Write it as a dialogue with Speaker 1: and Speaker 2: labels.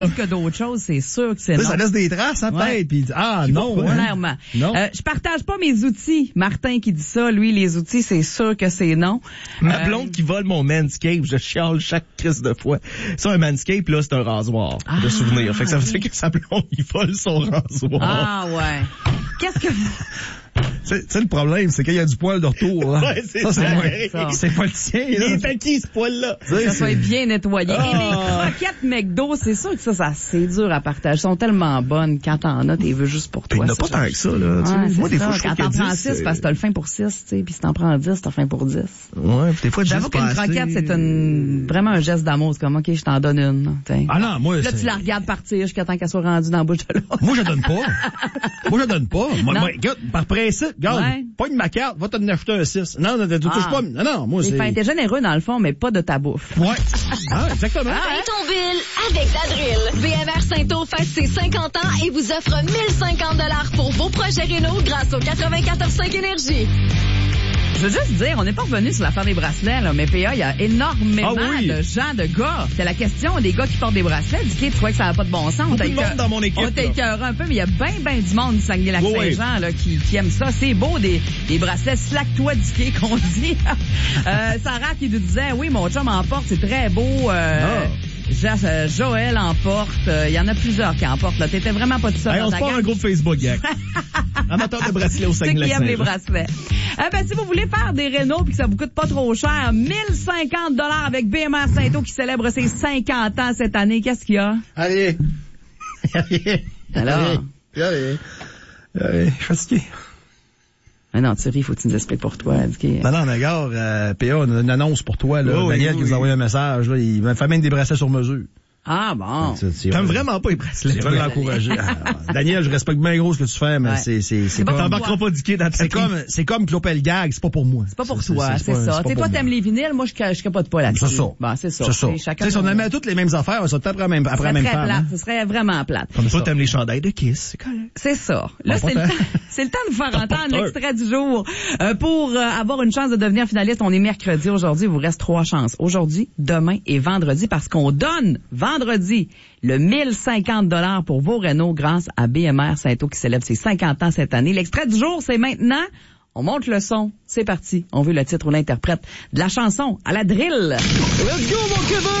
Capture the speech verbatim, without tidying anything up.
Speaker 1: que d'autres choses, c'est sûr que c'est non.
Speaker 2: Ça laisse des traces, hein,
Speaker 1: ouais.
Speaker 2: peut-être. Puis, ah, non.
Speaker 1: Beaucoup,
Speaker 2: hein?
Speaker 1: clairement.
Speaker 2: Non.
Speaker 1: Euh, je partage pas mes outils. Martin qui dit ça, lui, les outils, c'est sûr que c'est non.
Speaker 3: Ma
Speaker 1: Euh,
Speaker 3: blonde qui vole mon Manscape, je chiale chaque crise de fois. Ça, un Manscape, là, c'est un rasoir
Speaker 1: Ah,
Speaker 3: de souvenir. Fait que ça veut
Speaker 1: oui.
Speaker 3: dire que sa blonde, il vole son rasoir.
Speaker 1: Ah, ouais. Qu'est-ce que vous...
Speaker 2: C'est, c'est le problème, c'est qu'il y a du poil de retour. Hein.
Speaker 3: Ouais, c'est
Speaker 2: ça, c'est,
Speaker 3: ça.
Speaker 2: ouais,
Speaker 1: Ça.
Speaker 2: c'est pas le tien.
Speaker 3: Il
Speaker 2: Là.
Speaker 3: est à qui, ce poil-là?
Speaker 2: Tu sais,
Speaker 1: ça soit
Speaker 2: c'est-
Speaker 1: bien nettoyé.
Speaker 3: Ah.
Speaker 1: Et les croquettes McDo, c'est sûr que ça, ça c'est dur à partager. Elles sont tellement bonnes. Quand t'en as, t'es veux juste pour
Speaker 3: Il
Speaker 1: toi.
Speaker 3: n'y en a
Speaker 1: ça,
Speaker 3: pas tant que ça, là. tu sais.
Speaker 1: Ouais,
Speaker 3: Moi,
Speaker 1: c'est
Speaker 3: des
Speaker 1: ça.
Speaker 3: fois, je
Speaker 1: Quand
Speaker 3: trouve
Speaker 1: t'en
Speaker 3: que
Speaker 1: prends
Speaker 3: dix,
Speaker 1: six,
Speaker 3: c'est-
Speaker 1: parce que t'as le fin pour six, tu sais, puis si t'en prends dix, t'as faim pour dix.
Speaker 3: Ouais, puis des fois,
Speaker 1: J'avoue
Speaker 3: juste
Speaker 1: qu'une
Speaker 3: pas assez.
Speaker 1: croquette, c'est une, vraiment un geste d'amour. C'est comme, OK, je t'en donne une. T'sais.
Speaker 2: Ah non, moi,
Speaker 1: Là,
Speaker 2: c'est...
Speaker 1: tu la regardes partir jusqu'à temps qu'elle soit rendue dans la bouche de l'autre.
Speaker 2: Moi, je donne pas. Moi, je donne pas. Moi,
Speaker 1: Non.
Speaker 2: moi, regarde, par principe, regarde,
Speaker 1: Ouais.
Speaker 2: pogne ma carte, va t'en acheter un six. Non, non, tu touches
Speaker 1: Ah.
Speaker 2: pas. Non, non, moi,
Speaker 1: Les
Speaker 2: c'est...
Speaker 1: fins, t'es généreux dans le fond, mais pas de ta bouffe.
Speaker 2: Ouais. Ah, exactement.
Speaker 4: Paye ton bill avec la drill. B M R Saint-Eau fête ses cinquante ans et vous offre mille cinquante dollars pour vos projets rénaux grâce au quatre-vingt-quatorze cinq Énergie.
Speaker 1: Je veux juste dire, on n'est pas revenu sur l'affaire des bracelets, là, mais P A, il y a énormément
Speaker 3: Ah oui.
Speaker 1: de gens, de gars. C'est la question des gars qui portent des bracelets. Du tu trouvais que ça n'a pas de bon sens. On
Speaker 3: Beaucoup
Speaker 1: t'a
Speaker 3: de monde
Speaker 1: écœuré-
Speaker 3: dans mon équipe,
Speaker 1: On t'a
Speaker 3: là.
Speaker 1: écœuré un peu, mais il y a bien, bien du monde du Saguenay-Lac-Saint-Jean là, qui, qui aime ça. C'est beau, des, des bracelets slack-toi du quai qu'on dit. euh, Sarah qui nous disait, oui, mon chum en porte, c'est très beau. Euh,
Speaker 3: Ah.
Speaker 1: Jo- euh, Joël en porte. Euh, Il y en a plusieurs qui en portent. Là. T'étais vraiment pas tout seul
Speaker 3: Hey,
Speaker 1: dans
Speaker 3: on
Speaker 1: ta
Speaker 3: se part
Speaker 1: gang.
Speaker 3: un groupe Facebook, gars. Amateur de bracelets au
Speaker 1: Ceux qui aiment les
Speaker 3: Saguenay-Lac-Saint-Jean.
Speaker 1: bracelets. Eh ben, si vous voulez faire des rénaux puis que ça vous coûte pas trop cher, mille cinquante dollars avec B M R Saint-Eau qui célèbre ses cinquante ans cette année. Qu'est-ce qu'il y a?
Speaker 2: Allez. Allez.
Speaker 1: Alors?
Speaker 2: Allez. Allez. Je suis fatigué.
Speaker 1: Ah non, Thierry, faut que tu nous expliques pour toi. Okay.
Speaker 2: Non, non, mais regarde, euh, P A, on a une annonce pour toi, là.
Speaker 3: Oh, oui,
Speaker 2: Daniel
Speaker 3: oui,
Speaker 2: qui nous
Speaker 3: oui.
Speaker 2: a envoyé un message, là. Il m'a fait même des bracelets sur mesure.
Speaker 1: Ah bon.
Speaker 2: Tu- tu-
Speaker 3: T'aimes vraiment pas les bracelets.
Speaker 2: Tu vas l'encourager. Ah, Daniel, je respecte bien gros ce que tu fais, mais
Speaker 1: Ouais.
Speaker 2: c'est, c'est, c'est
Speaker 1: pas
Speaker 2: comme,
Speaker 1: pour
Speaker 3: T'embarqueras pas du quai dans
Speaker 2: c'est comme, c'est comme Clopel Gag, c'est pas pour moi.
Speaker 1: C'est pas pour toi, c'est,
Speaker 2: pas-
Speaker 1: ça.
Speaker 2: pas
Speaker 1: Tu sais,
Speaker 2: pour
Speaker 1: toi,
Speaker 2: moi.
Speaker 1: t'aimes les vinyles, moi, je, je capote pas là-dessus.
Speaker 2: C'est ça.
Speaker 1: Bon, c'est ça.
Speaker 2: C'est ça.
Speaker 1: Tu sais,
Speaker 2: Tu
Speaker 1: chacun
Speaker 2: sais, si on
Speaker 1: son-
Speaker 2: aimait toutes les mêmes affaires, on serait peut-être après la même,
Speaker 1: Ce
Speaker 2: après la
Speaker 1: serait
Speaker 2: même
Speaker 1: très
Speaker 2: femme.
Speaker 1: plate.
Speaker 2: hein.
Speaker 1: Ce serait vraiment plate.
Speaker 3: Comme ça, t'aimes les chandails de Kiss. C'est correct.
Speaker 1: C'est ça. Là,
Speaker 2: Bon,
Speaker 1: c'est,
Speaker 2: pas
Speaker 1: le
Speaker 2: tant.
Speaker 1: temps, c'est le temps de vous faire entendre
Speaker 3: porteur.
Speaker 1: l'extrait du jour. Euh, pour euh, avoir une chance de devenir finaliste, on est mercredi aujourd'hui. Il vous reste trois chances. Aujourd'hui, demain et vendredi, parce qu'on donne vendredi le mille cinquante dollars pour vos rénaux grâce à B M R Saint-Eau qui célèbre ses cinquante ans cette année. L'extrait du jour, c'est maintenant. On monte le son. C'est parti. On veut le titre ou l'interprète de la chanson à la drill.
Speaker 3: Let's go, mon Québec!